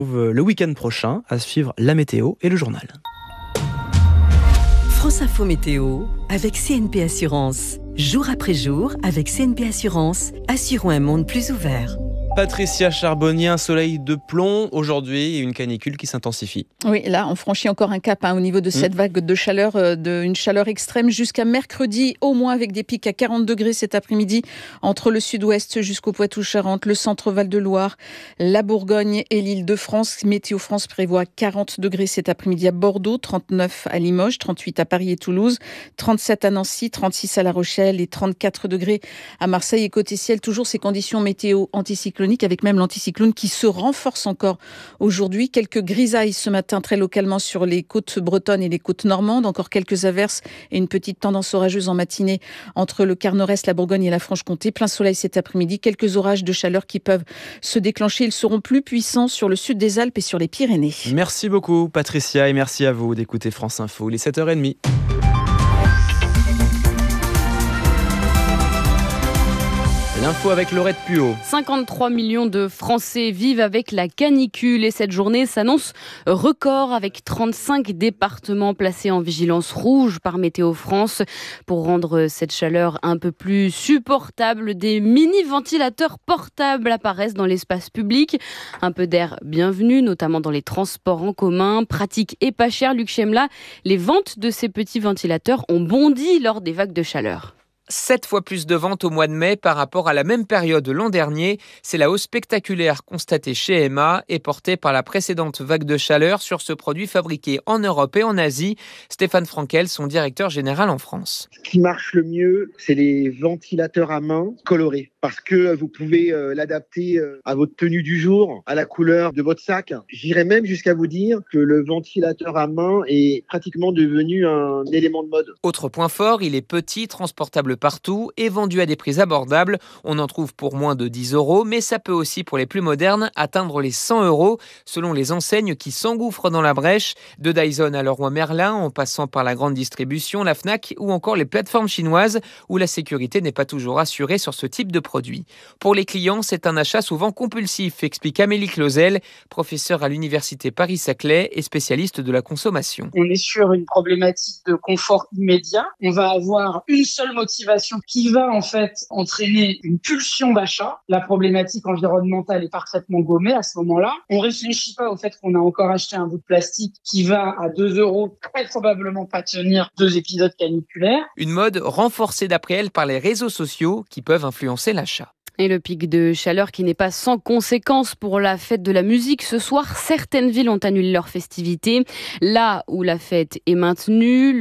Le week-end prochain, à suivre la météo et le journal. France Info Météo avec CNP Assurance. Jour après jour, avec CNP Assurance, assurons un monde plus ouvert. Patricia Charbonnier, un soleil de plomb aujourd'hui et une canicule qui s'intensifie. Oui, là, on franchit encore un cap au niveau de cette vague de chaleur, une chaleur extrême jusqu'à mercredi, au moins avec des pics à 40 degrés cet après-midi, entre le sud-ouest jusqu'au Poitou-Charentes, le centre Val-de-Loire, la Bourgogne et l'Île-de-France. Météo France prévoit 40 degrés cet après-midi à Bordeaux, 39 à Limoges, 38 à Paris et Toulouse, 37 à Nancy, 36 à La Rochelle et 34 degrés à Marseille. Et côté ciel, toujours ces conditions météo anticycloniques, avec même l'anticyclone qui se renforce encore aujourd'hui. Quelques grisailles ce matin très localement sur les côtes bretonnes et les côtes normandes. Encore quelques averses et une petite tendance orageuse en matinée entre le quart nord-est, la Bourgogne et la Franche-Comté. Plein soleil cet après-midi. Quelques orages de chaleur qui peuvent se déclencher. Ils seront plus puissants sur le sud des Alpes et sur les Pyrénées. Merci beaucoup Patricia et merci à vous d'écouter France Info. Il est 7h30. L'info avec Laurette Puot. 53 millions de Français vivent avec la canicule et cette journée s'annonce record avec 35 départements placés en vigilance rouge par Météo France. Pour rendre cette chaleur un peu plus supportable, des mini-ventilateurs portables apparaissent dans l'espace public. Un peu d'air bienvenu, notamment dans les transports en commun. Pratique et pas cher, Luc Chemla. Les ventes de ces petits ventilateurs ont bondi lors des vagues de chaleur. 7 fois plus de ventes au mois de mai par rapport à la même période l'an dernier. C'est la hausse spectaculaire constatée chez Emma et portée par la précédente vague de chaleur sur ce produit fabriqué en Europe et en Asie. Stéphane Frankel, son directeur général en France. Ce qui marche le mieux, c'est les ventilateurs à main colorés parce que vous pouvez l'adapter à votre tenue du jour, à la couleur de votre sac. J'irais même jusqu'à vous dire que le ventilateur à main est pratiquement devenu un élément de mode. Autre point fort, il est petit, transportable partout et vendu à des prix abordables. On en trouve pour moins de 10 €, mais ça peut aussi, pour les plus modernes, atteindre les 100 € selon les enseignes qui s'engouffrent dans la brèche. De Dyson à Leroy Merlin, en passant par la grande distribution, la Fnac ou encore les plateformes chinoises où la sécurité n'est pas toujours assurée sur ce type de produit. Pour les clients, c'est un achat souvent compulsif, explique Amélie Clausel, professeure à l'université Paris-Saclay et spécialiste de la consommation. On est sur une problématique de confort immédiat. On va avoir une seule motivation qui va en fait entraîner une pulsion d'achat. La problématique environnementale est parfaitement gommée à ce moment-là. On ne réfléchit pas au fait qu'on a encore acheté un bout de plastique qui va à 2 €, très probablement pas tenir 2 épisodes caniculaires. Une mode renforcée d'après elle par les réseaux sociaux qui peuvent influencer l'achat. Et le pic de chaleur qui n'est pas sans conséquences pour la fête de la musique. Ce soir, certaines villes ont annulé leurs festivités. Là où la fête est maintenue,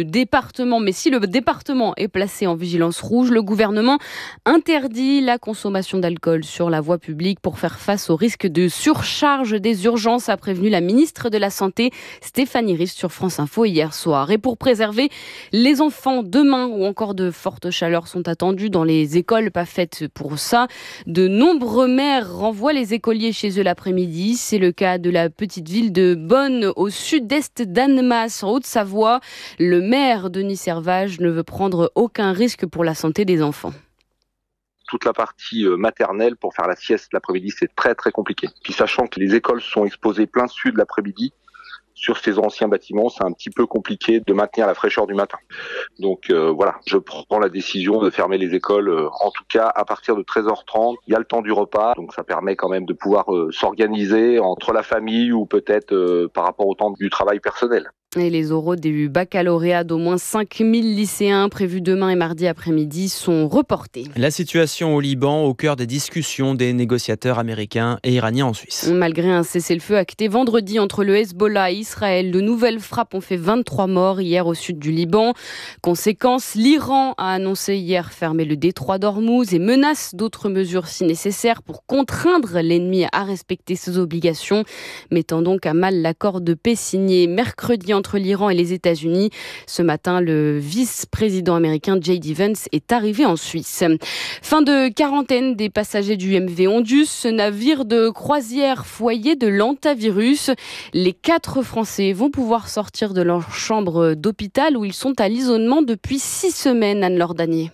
mais si le département est placé en vigilance rouge, le gouvernement interdit la consommation d'alcool sur la voie publique pour faire face au risque de surcharge des urgences, a prévenu la ministre de la Santé, Stéphanie Rist, sur France Info hier soir. Et pour préserver les enfants, demain ou encore de fortes chaleurs sont attendues dans les écoles pas faites pour ça. De nombreux maires renvoient les écoliers chez eux l'après-midi. C'est le cas de la petite ville de Bonne, au sud-est d'Annemasse, en Haute-Savoie. Le maire, Denis Servage, ne veut prendre aucun risque pour la santé des enfants. Toute la partie maternelle pour faire la sieste l'après-midi, c'est très très compliqué. Puis sachant que les écoles sont exposées plein sud l'après-midi, sur ces anciens bâtiments, c'est un petit peu compliqué de maintenir la fraîcheur du matin. Donc voilà, je prends la décision de fermer les écoles, en tout cas à partir de 13h30. Il y a le temps du repas, donc ça permet quand même de pouvoir s'organiser entre la famille ou peut-être par rapport au temps du travail personnel. Et les oraux du baccalauréat d'au moins 5000 lycéens prévus demain et mardi après-midi sont reportés. La situation au Liban au cœur des discussions des négociateurs américains et iraniens en Suisse. Malgré un cessez-le-feu acté vendredi entre le Hezbollah et Israël, de nouvelles frappes ont fait 23 morts hier au sud du Liban. Conséquence, l'Iran a annoncé hier fermer le détroit d'Ormuz et menace d'autres mesures si nécessaires pour contraindre l'ennemi à respecter ses obligations, mettant donc à mal l'accord de paix signé mercredi entre l'Iran et les États-Unis. Ce matin, le vice-président américain J.D. Vance est arrivé en Suisse. Fin de quarantaine des passagers du MV Ondus, ce navire de croisière foyer de l'hantavirus. Les 4 Français vont pouvoir sortir de leur chambre d'hôpital où ils sont à l'isolement depuis 6 semaines, Anne-Laure Danier.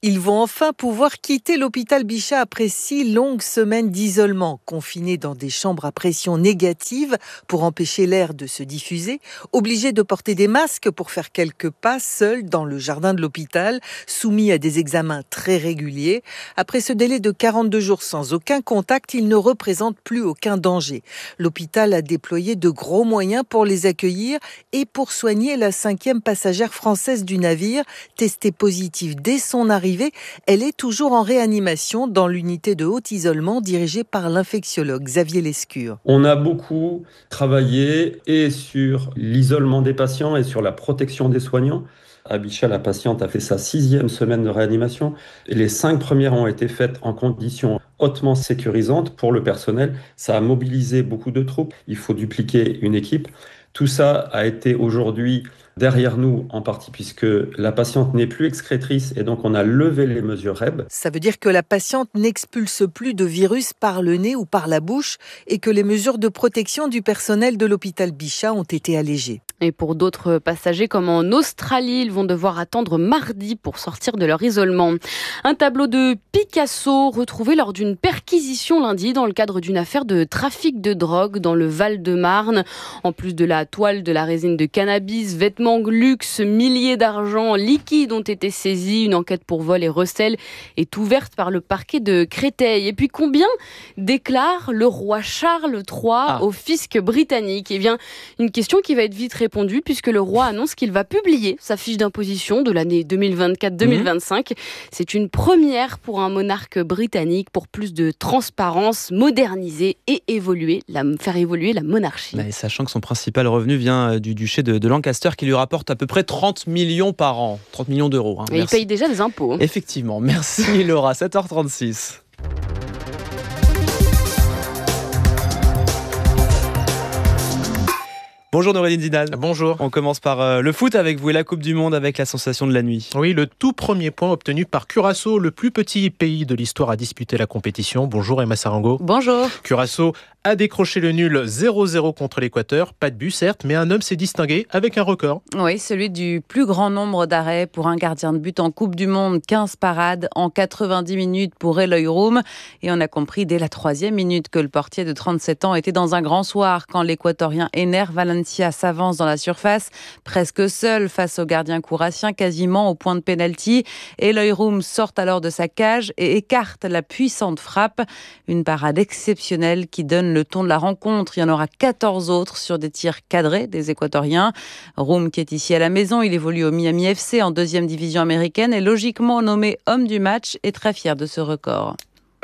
Ils vont enfin pouvoir quitter l'hôpital Bichat après 6 longues semaines d'isolement, confinés dans des chambres à pression négative pour empêcher l'air de se diffuser, obligés de porter des masques pour faire quelques pas seuls dans le jardin de l'hôpital, soumis à des examens très réguliers. Après ce délai de 42 jours sans aucun contact, ils ne représentent plus aucun danger. L'hôpital a déployé de gros moyens pour les accueillir et pour soigner la 5e passagère française du navire, testée positive dès son arrivée. Elle est toujours en réanimation dans l'unité de haut isolement dirigée par l'infectiologue Xavier Lescure. On a beaucoup travaillé et sur l'isolement des patients et sur la protection des soignants. À Bichat, la patiente a fait sa 6e semaine de réanimation. Les 5 premières ont été faites en conditions hautement sécurisantes pour le personnel. Ça a mobilisé beaucoup de troupes. Il faut dupliquer une équipe. Tout ça a été aujourd'hui derrière nous, en partie puisque la patiente n'est plus excrétrice et donc on a levé les mesures REB. Ça veut dire que la patiente n'expulse plus de virus par le nez ou par la bouche et que les mesures de protection du personnel de l'hôpital Bichat ont été allégées. Et pour d'autres passagers, comme en Australie, ils vont devoir attendre mardi pour sortir de leur isolement. Un tableau de Picasso retrouvé lors d'une perquisition lundi dans le cadre d'une affaire de trafic de drogue dans le Val-de-Marne. En plus de la toile, de la résine de cannabis, vêtements luxe, milliers d'argent liquides ont été saisis. Une enquête pour vol et recel est ouverte par le parquet de Créteil. Et puis combien déclare le roi Charles III au fisc britannique ? Eh bien, une question qui va être vite répondue puisque le roi annonce qu'il va publier sa fiche d'imposition de l'année 2024-2025. C'est une première pour un monarque britannique pour plus de transparence, moderniser et faire évoluer la monarchie. Et sachant que son principal revenu vient du duché de Lancaster qui lui rapporte à peu près 30 millions par an. 30 millions d'euros. Et il paye déjà des impôts. Effectivement. Merci Laura, 7h36. Bonjour Noureddine Zinal. Bonjour. On commence par le foot avec vous et la Coupe du Monde avec la sensation de la nuit. Oui, le tout premier point obtenu par Curaçao, le plus petit pays de l'histoire à disputer la compétition. Bonjour Emma Sarango. Bonjour. Curaçao a décroché le nul 0-0 contre l'Équateur. Pas de but certes, mais un homme s'est distingué avec un record. Oui, celui du plus grand nombre d'arrêts pour un gardien de but en Coupe du Monde. 15 parades en 90 minutes pour Eloy Room. Et on a compris dès la 3e minute que le portier de 37 ans était dans un grand soir quand l'Équatorien Ener Valencia s'avance dans la surface, presque seul face au gardien courassien, quasiment au point de pénalty. Eloy Room sort alors de sa cage et écarte la puissante frappe. Une parade exceptionnelle qui donne le ton de la rencontre. Il y en aura 14 autres sur des tirs cadrés des Équatoriens. Room qui est ici à la maison, il évolue au Miami FC en 2e division américaine et logiquement nommé homme du match est très fier de ce record.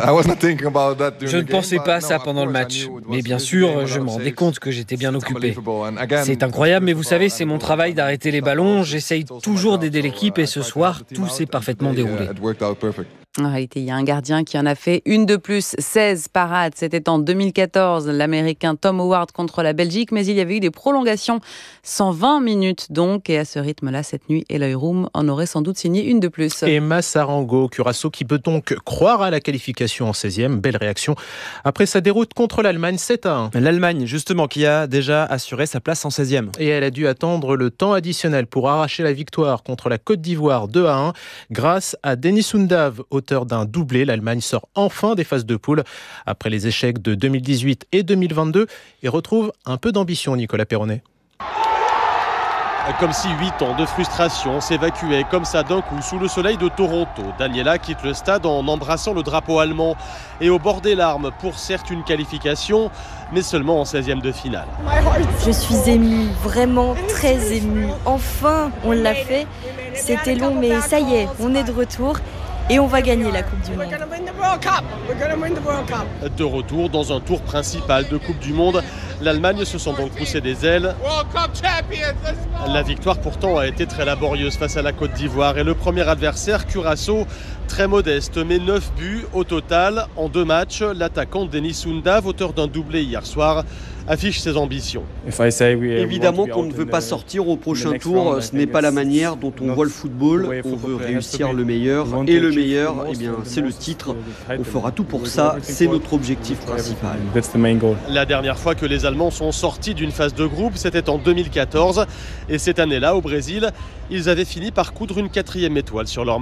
Je ne pensais pas à ça pendant le match, mais bien sûr, je me rendais compte que j'étais bien occupé. C'est incroyable, mais vous savez, c'est mon travail d'arrêter les ballons. J'essaye toujours d'aider l'équipe et ce soir, tout s'est parfaitement déroulé. En réalité, il y a un gardien qui en a fait une de plus, 16 parades. C'était en 2014, l'Américain Tom Howard contre la Belgique, mais il y avait eu des prolongations, 120 minutes donc, et à ce rythme-là, cette nuit, Eloy Room en aurait sans doute signé une de plus. Emma Sarango, Curaçao qui peut donc croire à la qualification en 16e. Belle réaction après sa déroute contre l'Allemagne 7-1. L'Allemagne, justement, qui a déjà assuré sa place en 16e. Et elle a dû attendre le temps additionnel pour arracher la victoire contre la Côte d'Ivoire 2-1. Grâce à Denis Undav, auteur d'un doublé, l'Allemagne sort enfin des phases de poule après les échecs de 2018 et 2022 et retrouve un peu d'ambition, Nicolas Perronnet. Comme si 8 ans de frustration s'évacuaient comme ça d'un coup sous le soleil de Toronto. Daniela quitte le stade en embrassant le drapeau allemand et au bord des larmes pour certes une qualification, mais seulement en 16e de finale. Je suis émue, vraiment très émue. Enfin, on l'a fait. C'était long, mais ça y est, on est de retour. Et on va gagner la Coupe du Monde. De retour dans un tour principal de Coupe du Monde, l'Allemagne se sent donc pousser des ailes. La victoire pourtant a été très laborieuse face à la Côte d'Ivoire et le premier adversaire, Curaçao, très modeste, mais 9 buts au total en 2 matchs. L'attaquant Denis Undav, auteur d'un doublé hier soir, affiche ses ambitions. Évidemment qu'on ne veut pas sortir au prochain tour, ce n'est pas la manière dont on voit le football, on veut réussir le meilleur, et le meilleur, eh bien, c'est le titre, on fera tout pour ça, c'est notre objectif principal. La dernière fois que les Allemands sont sortis d'une phase de groupe, c'était en 2014, et cette année-là, au Brésil, ils avaient fini par coudre une 4e étoile sur leur maillot.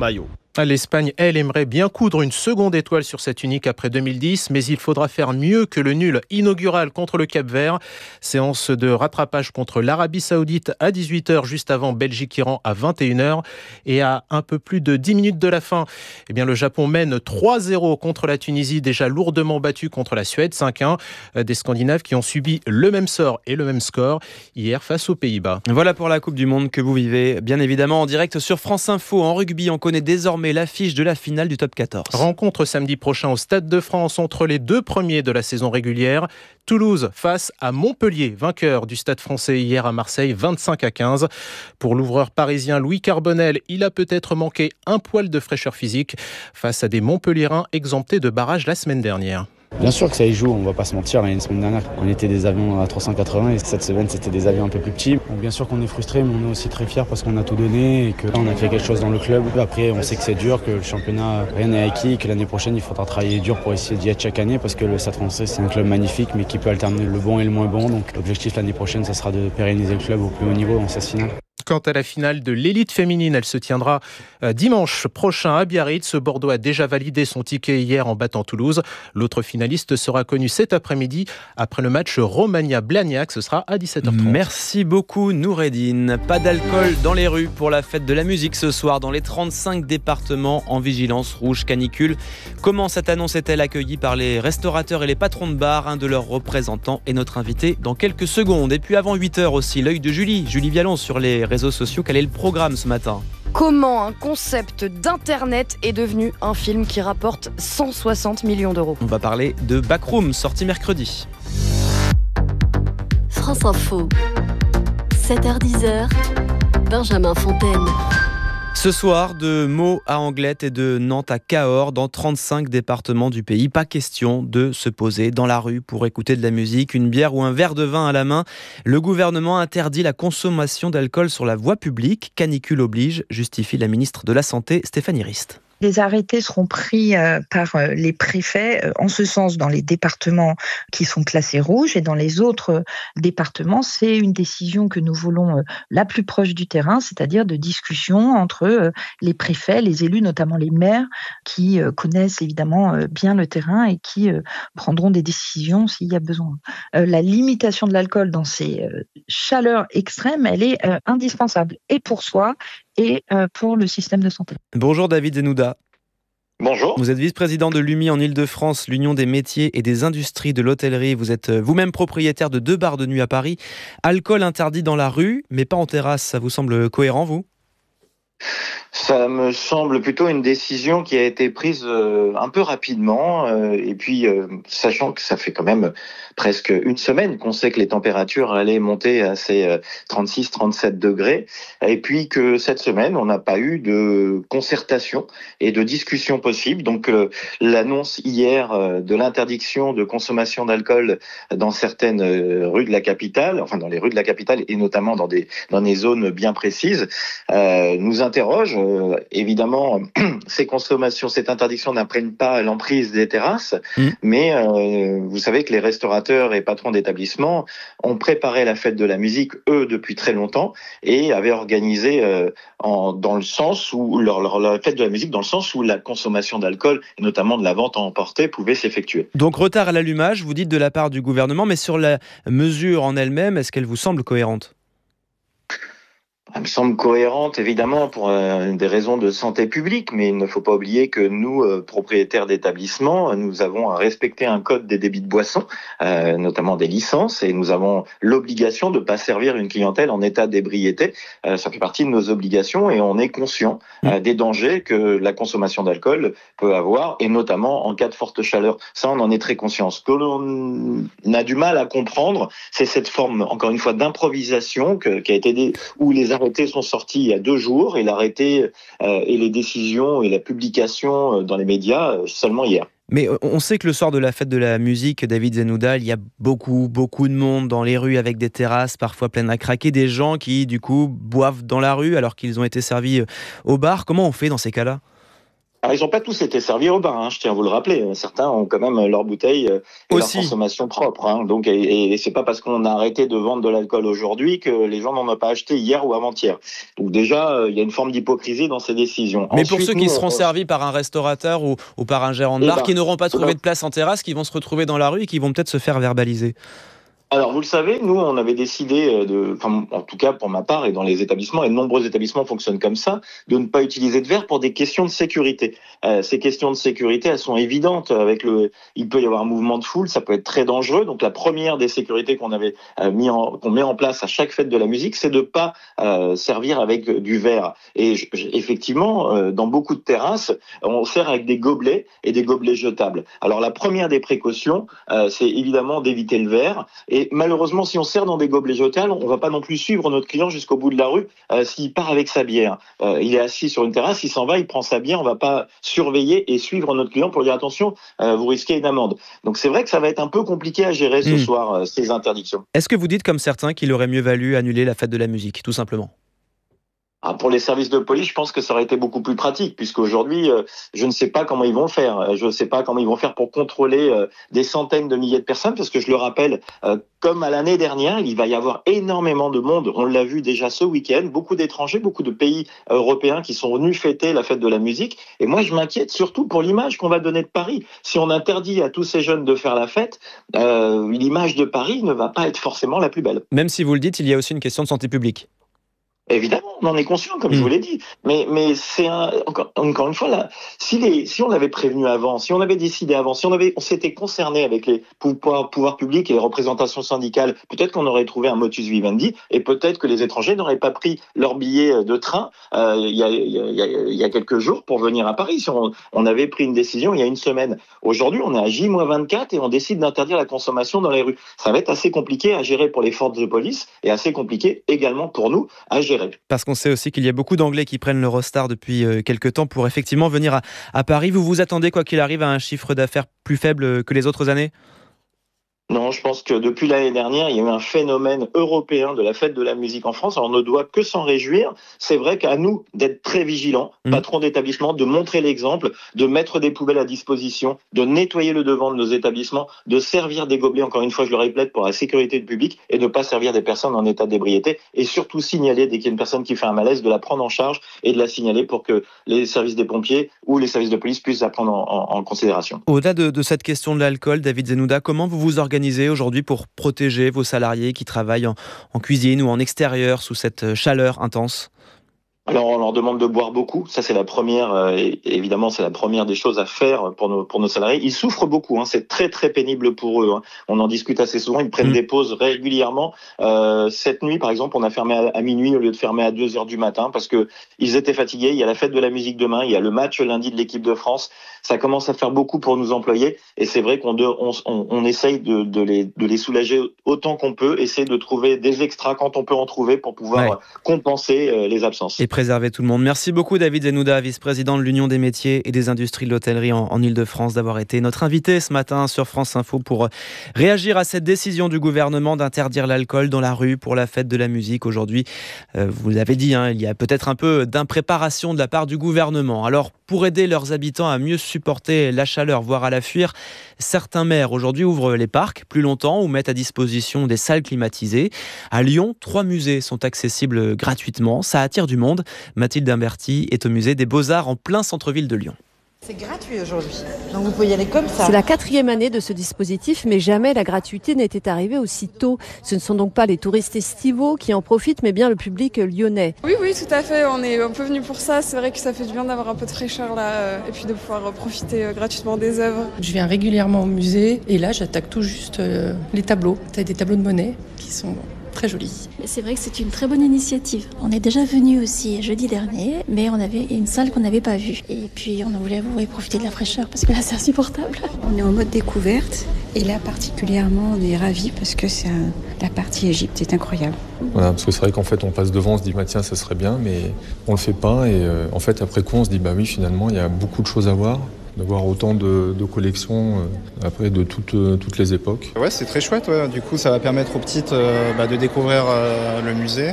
L'Espagne, elle, aimerait bien coudre une seconde étoile sur cette unique après 2010, mais il faudra faire mieux que le nul inaugural contre le Cap-Vert. Séance de rattrapage contre l'Arabie Saoudite à 18h, juste avant Belgique-Iran à 21h. Et à un peu plus de 10 minutes de la fin, le Japon mène 3-0 contre la Tunisie, déjà lourdement battue contre la Suède, 5-1. Des Scandinaves qui ont subi le même sort et le même score hier face aux Pays-Bas. Voilà pour la Coupe du Monde que vous vivez, bien évidemment, en direct sur France Info. En rugby, on connaît désormais l'affiche de la finale du top 14. Rencontre samedi prochain au Stade de France entre les deux premiers de la saison régulière. Toulouse face à Montpellier, vainqueur du Stade français hier à Marseille, 25-15. Pour l'ouvreur parisien Louis Carbonel, il a peut-être manqué un poil de fraîcheur physique face à des Montpelliérains exemptés de barrage la semaine dernière. Bien sûr que ça y joue, on va pas se mentir, la semaine dernière on était des avions à 380 et cette semaine c'était des avions un peu plus petits. Donc bien sûr qu'on est frustré, mais on est aussi très fiers parce qu'on a tout donné et qu'on a fait quelque chose dans le club. Après on sait que c'est dur, que le championnat rien n'est acquis, que l'année prochaine il faudra travailler dur pour essayer d'y être chaque année parce que le Stade français c'est un club magnifique mais qui peut alterner le bon et le moins bon. Donc l'objectif l'année prochaine ça sera de pérenniser le club au plus haut niveau en phase finale. Quant à la finale de l'élite féminine, elle se tiendra dimanche prochain à Biarritz. Bordeaux a déjà validé son ticket hier en battant Toulouse. L'autre finaliste sera connu cet après-midi après le match Romania-Blagnac. Ce sera à 17h30. Merci beaucoup Noureddine. Pas d'alcool dans les rues pour la fête de la musique ce soir dans les 35 départements en vigilance rouge canicule. Comment cette annonce est-elle accueillie par les restaurateurs et les patrons de bar? Un de leurs représentants est notre invité dans quelques secondes. Et puis avant 8h aussi, l'œil de Julie Vialon sur les réseaux sociaux. Quel est le programme ce matin? Comment un concept d'internet est devenu un film qui rapporte 160 millions d'euros. On va parler de Backroom, sorti mercredi. France Info, 7h-10h, Benjamin Fontaine. Ce soir, de Meaux à Anglette et de Nantes à Cahors, dans 35 départements du pays, pas question de se poser dans la rue pour écouter de la musique, une bière ou un verre de vin à la main. Le gouvernement interdit la consommation d'alcool sur la voie publique. Canicule oblige, justifie la ministre de la Santé, Stéphanie Rist. Les arrêtés seront pris par les préfets en ce sens dans les départements qui sont classés rouges et dans les autres départements. C'est une décision que nous voulons la plus proche du terrain, c'est-à-dire de discussion entre les préfets, les élus, notamment les maires, qui connaissent évidemment bien le terrain et qui prendront des décisions s'il y a besoin. La limitation de l'alcool dans ces chaleurs extrêmes, elle est indispensable et pour soi et pour le système de santé. Bonjour David Zenouda. Bonjour. Vous êtes vice-président de l'UMI en Ile-de-France, l'Union des métiers et des industries de l'hôtellerie. Vous êtes vous-même propriétaire de 2 bars de nuit à Paris. Alcool interdit dans la rue, mais pas en terrasse. Ça vous semble cohérent, vous ? Ça me semble plutôt une décision qui a été prise un peu rapidement et puis sachant que ça fait quand même presque une semaine qu'on sait que les températures allaient monter à ces 36-37 degrés et puis que cette semaine on n'a pas eu de concertation et de discussion possible. Donc l'annonce hier de l'interdiction de consommation d'alcool dans certaines rues de la capitale, enfin dans les rues de la capitale et notamment dans des zones bien précises, nous interroge. Évidemment, cette interdiction n'imprègne pas l'emprise des terrasses, mais vous savez que les restaurateurs et patrons d'établissements ont préparé la fête de la musique, eux, depuis très longtemps, et avaient organisé dans le sens où la fête de la musique dans le sens où la consommation d'alcool, et notamment de la vente à emporter, pouvait s'effectuer. Donc retard à l'allumage, vous dites de la part du gouvernement, mais sur la mesure en elle-même, est-ce qu'elle vous semble cohérente ? Elle me semble cohérente, évidemment, pour des raisons de santé publique, mais il ne faut pas oublier que nous, propriétaires d'établissements, nous avons à respecter un code des débits de boissons, notamment des licences, et nous avons l'obligation de ne pas servir une clientèle en état d'ébriété. Ça fait partie de nos obligations et on est conscient des dangers que la consommation d'alcool peut avoir, et notamment en cas de forte chaleur. Ça, on en est très conscient. Ce que l'on a du mal à comprendre, c'est cette forme, encore une fois, d'improvisation qui a été où les arrêtés sont sortis il y a 2 jours et l'arrêté et les décisions et la publication dans les médias seulement hier. Mais on sait que le soir de la fête de la musique, David Zenouda, il y a beaucoup de monde dans les rues avec des terrasses parfois pleines à craquer, des gens qui du coup boivent dans la rue alors qu'ils ont été servis au bar. Comment on fait dans ces cas-là ? Alors, ils n'ont pas tous été servis au bain, je tiens à vous le rappeler. Certains ont quand même leur bouteille et leur consommation propre. Donc, et c'est pas parce qu'on a arrêté de vendre de l'alcool aujourd'hui que les gens n'en ont pas acheté hier ou avant-hier. Donc déjà, il y a une forme d'hypocrisie dans ces décisions. Mais ensuite, pour ceux qui seront servis par un restaurateur ou par un gérant de bar, qui n'auront pas trouvé de place en terrasse, qui vont se retrouver dans la rue et qui vont peut-être se faire verbaliser. Alors, vous le savez, nous, on avait décidé en tout cas pour ma part et dans les établissements, et de nombreux établissements fonctionnent comme ça, de ne pas utiliser de verre pour des questions de sécurité. Ces questions de sécurité, elles sont évidentes. Il peut y avoir un mouvement de foule, ça peut être très dangereux. Donc, la première des sécurités qu'on avait qu'on met en place à chaque fête de la musique, c'est de pas servir avec du verre. Et effectivement, dans beaucoup de terrasses, on sert avec des gobelets et des gobelets jetables. Alors, la première des précautions, c'est évidemment d'éviter le verre. Et malheureusement, si on sert dans des gobelets jetables, on va pas non plus suivre notre client jusqu'au bout de la rue s'il part avec sa bière. Il est assis sur une terrasse, il s'en va, il prend sa bière, on va pas surveiller et suivre notre client pour dire attention, vous risquez une amende. Donc c'est vrai que ça va être un peu compliqué à gérer ce soir, ces interdictions. Est-ce que vous dites comme certains qu'il aurait mieux valu annuler la fête de la musique, tout simplement ? Pour les services de police, je pense que ça aurait été beaucoup plus pratique, puisqu'aujourd'hui, je ne sais pas comment ils vont faire. Je ne sais pas comment ils vont faire pour contrôler des centaines de milliers de personnes, parce que je le rappelle, comme à l'année dernière, il va y avoir énormément de monde. On l'a vu déjà ce week-end, beaucoup d'étrangers, beaucoup de pays européens qui sont venus fêter la fête de la musique. Et moi, je m'inquiète surtout pour l'image qu'on va donner de Paris. Si on interdit à tous ces jeunes de faire la fête, l'image de Paris ne va pas être forcément la plus belle. Même si vous le dites, il y a aussi une question de santé publique. Évidemment, on en est conscient, comme je vous l'ai dit. Mais c'est encore une fois là, si on avait prévenu avant, si on avait décidé avant, si on s'était concerné avec les pouvoirs publics et les représentations syndicales, peut-être qu'on aurait trouvé un motus vivendi et peut-être que les étrangers n'auraient pas pris leur billet de train il y a quelques jours pour venir à Paris. Si on avait pris une décision il y a une semaine. Aujourd'hui, on est à J-24 et on décide d'interdire la consommation dans les rues. Ça va être assez compliqué à gérer pour les forces de police et assez compliqué également pour nous à gérer. Parce qu'on sait aussi qu'il y a beaucoup d'Anglais qui prennent l'Eurostar depuis quelques temps pour effectivement venir à Paris. Vous vous attendez, quoi qu'il arrive, à un chiffre d'affaires plus faible que les autres années ? Non, je pense que depuis l'année dernière, il y a eu un phénomène européen de la fête de la musique en France. Alors, on ne doit que s'en réjouir. C'est vrai qu'à nous d'être très vigilants, patrons d'établissement, de montrer l'exemple, de mettre des poubelles à disposition, de nettoyer le devant de nos établissements, de servir des gobelets, encore une fois, je le répète, pour la sécurité du public et de ne pas servir des personnes en état d'ébriété et surtout signaler dès qu'il y a une personne qui fait un malaise, de la prendre en charge et de la signaler pour que les services des pompiers ou les services de police puissent la prendre en considération. Au-delà de cette question de l'alcool, David Zenouda, comment vous vous organisez aujourd'hui pour protéger vos salariés qui travaillent en cuisine ou en extérieur sous cette chaleur intense ? Alors, on leur demande de boire beaucoup. Ça, c'est la première, évidemment, c'est la première des choses à faire pour nos salariés. Ils souffrent beaucoup, c'est très, très pénible pour eux. On en discute assez souvent. Ils prennent des pauses régulièrement. Cette nuit, par exemple, on a fermé à minuit au lieu de fermer à 2h du matin parce que ils étaient fatigués. Il y a la fête de la musique demain. Il y a le match lundi de l'équipe de France. Ça commence à faire beaucoup pour nos employés. Et c'est vrai qu'on essaye de les soulager autant qu'on peut, essayer de trouver des extras quand on peut en trouver pour pouvoir compenser les absences. Et préserver tout le monde. Merci beaucoup David Zenouda, vice-président de l'Union des métiers et des industries de l'hôtellerie en Ile-de-France, d'avoir été notre invité ce matin sur France Info pour réagir à cette décision du gouvernement d'interdire l'alcool dans la rue pour la fête de la musique aujourd'hui. Vous l'avez dit, il y a peut-être un peu d'impréparation de la part du gouvernement. Alors pour aider leurs habitants à mieux supporter la chaleur, voire à la fuir, certains maires aujourd'hui ouvrent les parcs plus longtemps ou mettent à disposition des salles climatisées. À Lyon, 3 musées sont accessibles gratuitement. Ça attire du monde. Mathilde Imberti est au musée des Beaux-Arts en plein centre-ville de Lyon. C'est gratuit aujourd'hui, donc vous pouvez y aller comme ça. C'est la 4e année de ce dispositif, mais jamais la gratuité n'était arrivée aussi tôt. Ce ne sont donc pas les touristes estivaux qui en profitent, mais bien le public lyonnais. Oui, tout à fait, on est un peu venu pour ça. C'est vrai que ça fait du bien d'avoir un peu de fraîcheur là, et puis de pouvoir profiter gratuitement des œuvres. Je viens régulièrement au musée, et là j'attaque tout juste les tableaux. T'as des tableaux de Monet qui sont très joli. C'est vrai que c'est une très bonne initiative. On est déjà venu aussi jeudi dernier, mais on avait une salle qu'on n'avait pas vue. Et puis on voulait profiter de la fraîcheur parce que là c'est insupportable. On est en mode découverte et là particulièrement on est ravis parce que c'est la partie Égypte, c'est incroyable. Voilà, parce que c'est vrai qu'en fait on passe devant, on se dit tiens ça serait bien, mais on le fait pas et en fait après coup on se dit oui finalement il y a beaucoup de choses à voir. D'avoir autant de collections après de toutes les époques. Ouais, c'est très chouette. Ouais. Du coup, ça va permettre aux petites de découvrir le musée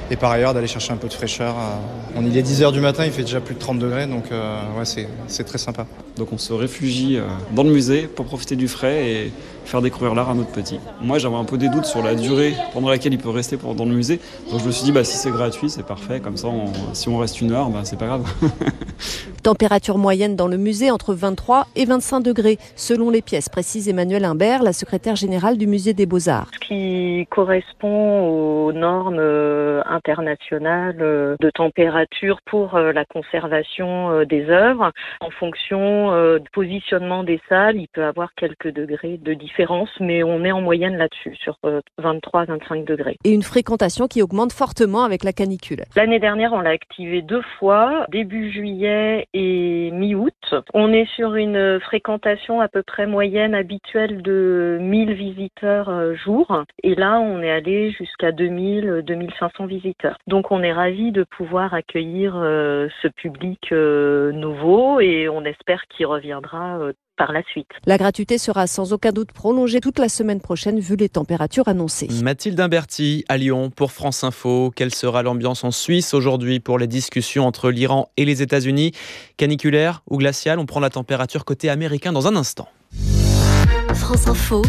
Et par ailleurs, d'aller chercher un peu de fraîcheur. Il est 10h du matin, il fait déjà plus de 30 degrés, donc c'est très sympa. Donc on se réfugie dans le musée pour profiter du frais et faire découvrir l'art à notre petit. Moi, j'avais un peu des doutes sur la durée pendant laquelle il peut rester dans le musée. Donc je me suis dit, si c'est gratuit, c'est parfait. Comme ça, si on reste 1 heure, c'est pas grave. Température moyenne dans le musée entre 23 et 25 degrés, selon les pièces, précise Emmanuelle Imbert, la secrétaire générale du musée des Beaux-Arts. Ce qui correspond aux normes internationales de température pour la conservation des œuvres. En fonction du positionnement des salles, il peut y avoir quelques degrés de différence, mais on est en moyenne là-dessus, sur 23-25 degrés. Et une fréquentation qui augmente fortement avec la canicule. L'année dernière, on l'a activé 2 fois, début juillet et mi-août. On est sur une fréquentation à peu près moyenne habituelle de 1000 visiteurs jour. Et là, on est allé jusqu'à 2000-2500 visiteurs. Donc, on est ravis de pouvoir accueillir ce public nouveau et on espère qu'il reviendra par la suite. La gratuité sera sans aucun doute prolongée toute la semaine prochaine vu les températures annoncées. Mathilde Imberti à Lyon pour France Info. Quelle sera l'ambiance en Suisse aujourd'hui pour les discussions entre l'Iran et les États-Unis? Caniculaire ou glaciale? On prend la température côté américain dans un instant. France Info,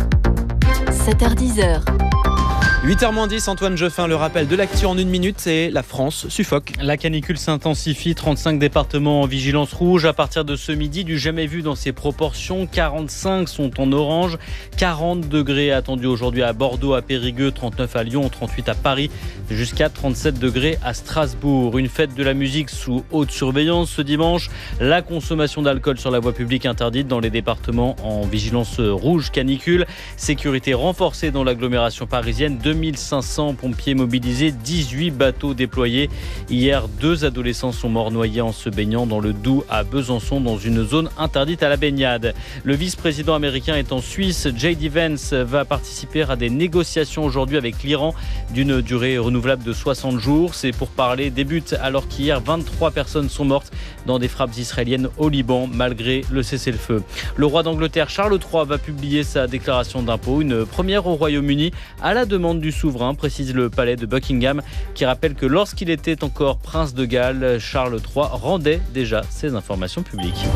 7h-10h. 8h-10, Antoine Jeffin, le rappel de l'actu en 1 minute, et la France suffoque. La canicule s'intensifie, 35 départements en vigilance rouge. À partir de ce midi, du jamais vu dans ces proportions, 45 sont en orange, 40 degrés attendus aujourd'hui à Bordeaux, à Périgueux, 39 à Lyon, 38 à Paris, jusqu'à 37 degrés à Strasbourg. Une fête de la musique sous haute surveillance ce dimanche. La consommation d'alcool sur la voie publique interdite dans les départements en vigilance rouge canicule. Sécurité renforcée dans l'agglomération parisienne. 2500 pompiers mobilisés, 18 bateaux déployés. Hier, 2 adolescents sont morts noyés en se baignant dans le Doubs à Besançon, dans une zone interdite à la baignade. Le vice-président américain est en Suisse. J.D. Vance va participer à des négociations aujourd'hui avec l'Iran d'une durée renouvelable de 60 jours. Ces pourparlers débutent alors qu'hier, 23 personnes sont mortes dans des frappes israéliennes au Liban, malgré le cessez-le-feu. Le roi d'Angleterre, Charles III, va publier sa déclaration d'impôt, une première au Royaume-Uni, à la demande du souverain, précise le palais de Buckingham, qui rappelle que lorsqu'il était encore prince de Galles, Charles III rendait déjà ses informations publiques.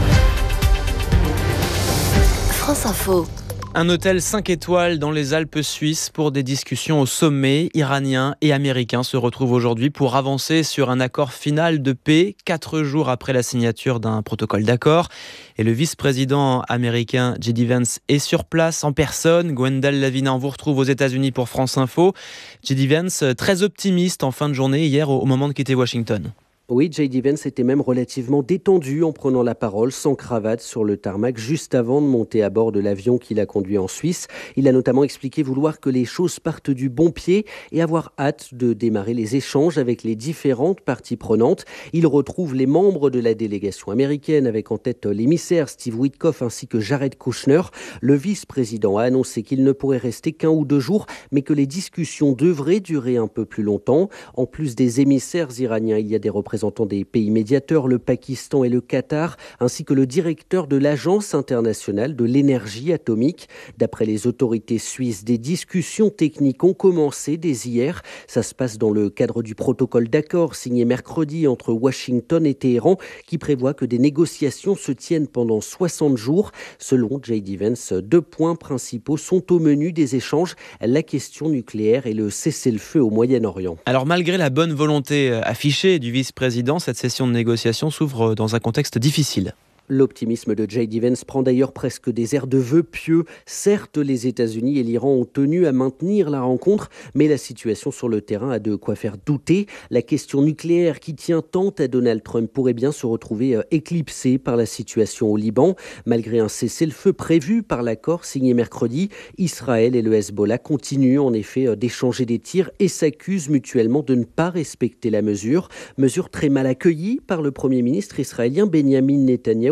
France Info. Un hôtel 5 étoiles dans les Alpes suisses pour des discussions au sommet. Iraniens et Américains se retrouvent aujourd'hui pour avancer sur un accord final de paix 4 jours après la signature d'un protocole d'accord. Et le vice-président américain J.D. Vance est sur place en personne. Gwendal Lavina, on vous retrouve aux États-Unis pour France Info. J.D. Vance, très optimiste en fin de journée hier au moment de quitter Washington. Oui, J.D. Vance était même relativement détendu en prenant la parole sans cravate sur le tarmac juste avant de monter à bord de l'avion qui l'a conduit en Suisse. Il a notamment expliqué vouloir que les choses partent du bon pied et avoir hâte de démarrer les échanges avec les différentes parties prenantes. Il retrouve les membres de la délégation américaine avec en tête l'émissaire Steve Witkoff ainsi que Jared Kushner. Le vice-président a annoncé qu'il ne pourrait rester qu'1 ou 2 jours, mais que les discussions devraient durer un peu plus longtemps. En plus des émissaires iraniens, il y a des représentants des pays médiateurs, le Pakistan et le Qatar, ainsi que le directeur de l'Agence internationale de l'énergie atomique. D'après les autorités suisses, des discussions techniques ont commencé dès hier. Ça se passe dans le cadre du protocole d'accord signé mercredi entre Washington et Téhéran, qui prévoit que des négociations se tiennent pendant 60 jours. Selon J.D. Vance, 2 points principaux sont au menu des échanges, la question nucléaire et le cessez-le-feu au Moyen-Orient. Alors malgré la bonne volonté affichée du vice-président, cette session de négociation s'ouvre dans un contexte difficile. L'optimisme de J.D. Vance prend d'ailleurs presque des airs de vœux pieux. Certes, les États-Unis et l'Iran ont tenu à maintenir la rencontre, mais la situation sur le terrain a de quoi faire douter. La question nucléaire qui tient tant à Donald Trump pourrait bien se retrouver éclipsée par la situation au Liban. Malgré un cessez-le-feu prévu par l'accord signé mercredi, Israël et le Hezbollah continuent en effet d'échanger des tirs et s'accusent mutuellement de ne pas respecter la mesure. Mesure très mal accueillie par le Premier ministre israélien Benjamin Netanyahou,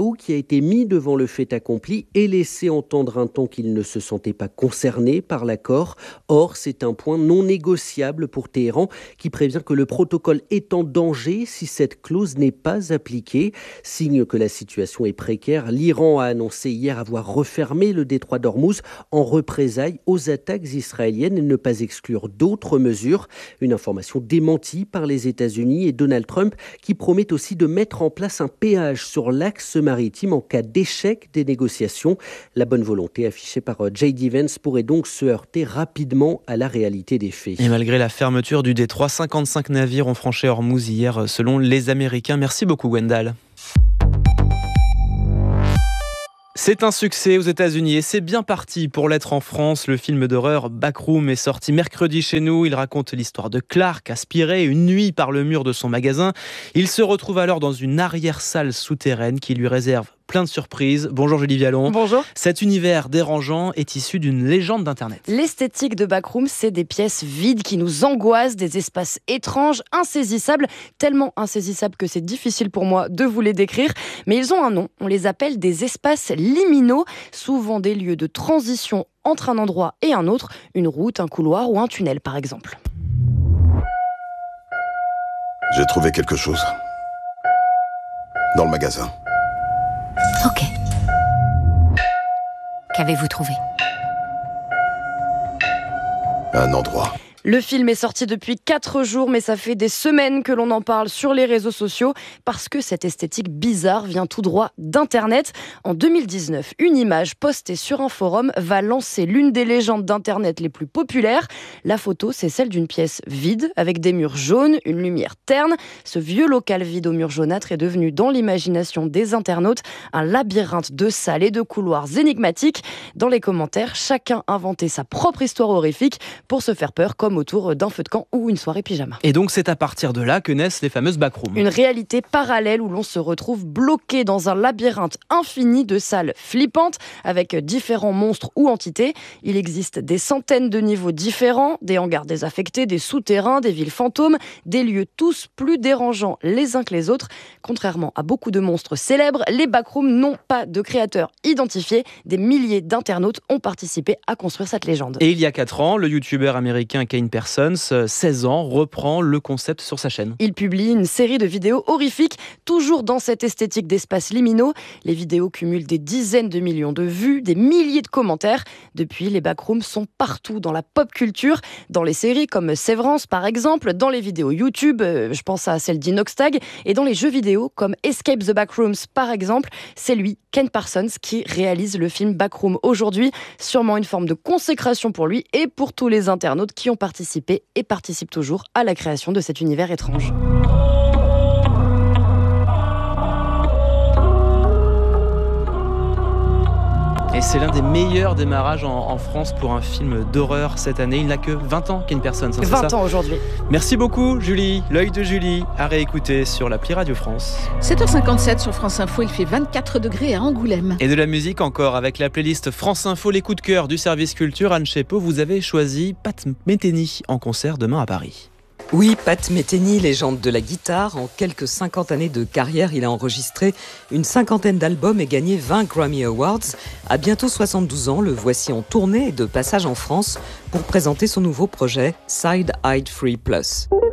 couteau qui a été mis devant le fait accompli et laissé entendre un ton qu'il ne se sentait pas concerné par l'accord. Or, c'est un point non négociable pour Téhéran qui prévient que le protocole est en danger si cette clause n'est pas appliquée. Signe que la situation est précaire, l'Iran a annoncé hier avoir refermé le détroit d'Ormuz en représailles aux attaques israéliennes et ne pas exclure d'autres mesures. Une information démentie par les États-Unis et Donald Trump qui promet aussi de mettre en place un péage sur l'axe maritime en cas d'échec des négociations. La bonne volonté affichée par J.D. Vance pourrait donc se heurter rapidement à la réalité des faits. Et malgré la fermeture du détroit, 55 navires ont franchi Ormuz hier selon les Américains. Merci beaucoup Gwendal. C'est un succès aux États-Unis et c'est bien parti pour l'être en France. Le film d'horreur Backroom est sorti mercredi chez nous. Il raconte l'histoire de Clark, aspiré une nuit par le mur de son magasin. Il se retrouve alors dans une arrière-salle souterraine qui lui réserve plein de surprises. Bonjour Julie Vialon. Bonjour. Cet univers dérangeant est issu d'une légende d'Internet. L'esthétique de Backroom, c'est des pièces vides qui nous angoissent, des espaces étranges, insaisissables, tellement insaisissables que c'est difficile pour moi de vous les décrire. Mais ils ont un nom, on les appelle des espaces liminaux, souvent des lieux de transition entre un endroit et un autre, une route, un couloir ou un tunnel par exemple. J'ai trouvé quelque chose. Dans le magasin. Ok. Qu'avez-vous trouvé ? Un endroit. Le film est sorti depuis 4 jours, mais ça fait des semaines que l'on en parle sur les réseaux sociaux parce que cette esthétique bizarre vient tout droit d'Internet. En 2019, une image postée sur un forum va lancer l'une des légendes d'Internet les plus populaires. La photo, c'est celle d'une pièce vide avec des murs jaunes, une lumière terne. Ce vieux local vide aux murs jaunâtres est devenu dans l'imagination des internautes un labyrinthe de salles et de couloirs énigmatiques. Dans les commentaires, chacun inventait sa propre histoire horrifique pour se faire peur, comme autour d'un feu de camp ou une soirée pyjama. Et donc c'est à partir de là que naissent les fameuses backrooms. Une réalité parallèle où l'on se retrouve bloqué dans un labyrinthe infini de salles flippantes avec différents monstres ou entités. Il existe des centaines de niveaux différents, des hangars désaffectés, des souterrains, des villes fantômes, des lieux tous plus dérangeants les uns que les autres. Contrairement à beaucoup de monstres célèbres, les backrooms n'ont pas de créateurs identifiés. Des milliers d'internautes ont participé à construire cette légende. Et il y a 4 ans, le youtubeur américain Kane Parsons, 16 ans, reprend le concept sur sa chaîne. Il publie une série de vidéos horrifiques, toujours dans cette esthétique d'espaces liminaux. Les vidéos cumulent des dizaines de millions de vues, des milliers de commentaires. Depuis, les backrooms sont partout dans la pop culture, dans les séries comme Severance par exemple, dans les vidéos YouTube, je pense à celle d'Inoxtag, et dans les jeux vidéo comme Escape the Backrooms par exemple. C'est lui, Ken Parsons, qui réalise le film Backroom aujourd'hui. Sûrement une forme de consécration pour lui et pour tous les internautes qui ont participé et participent toujours à la création de cet univers étrange. Et c'est l'un des meilleurs démarrages en France pour un film d'horreur cette année. Il n'a que 20 ans, Ken Parsons. 20 ans aujourd'hui. Merci beaucoup Julie. L'œil de Julie à réécouter sur l'appli Radio France. 7h57 sur France Info, il fait 24 degrés à Angoulême. Et de la musique encore avec la playlist France Info, les coups de cœur du service culture. Anne Chepeau, vous avez choisi Pat Metheny en concert demain à Paris. Oui, Pat Metheny, légende de la guitare. En quelques 50 années de carrière, il a enregistré une 50aine d'albums et gagné 20 Grammy Awards. À bientôt 72 ans, le voici en tournée et de passage en France pour présenter son nouveau projet Side Eyed Free Plus.